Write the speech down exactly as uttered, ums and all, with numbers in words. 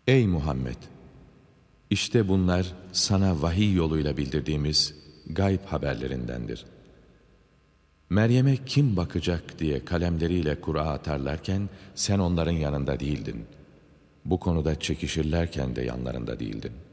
Ey Muhammed! İşte bunlar sana vahiy yoluyla bildirdiğimiz gayb haberlerindendir. Meryem'e kim bakacak diye kalemleriyle Kur'a atarlarken sen onların yanında değildin. Bu konuda çekişirlerken de yanlarında değildin.